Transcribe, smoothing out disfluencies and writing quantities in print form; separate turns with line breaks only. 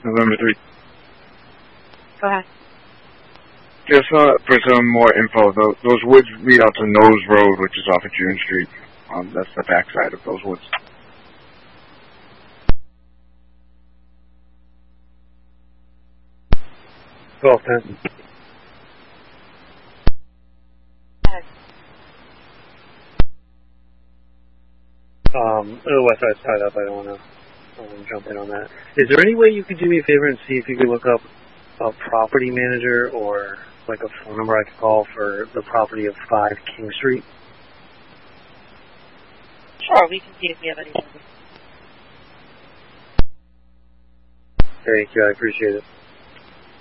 November 3.
Go ahead.
Just for some more info, those woods lead out to Nose Road, which is off of June Street. That's the backside of those woods.
Well, 10. The west side's tied up. I don't want to jump in on that. Is there any way you could do me a favor and see if you could look up a property manager or like a phone number I could call for the property of 5 King Street?
Sure, we can see if we have anything.
Thank you. I appreciate it.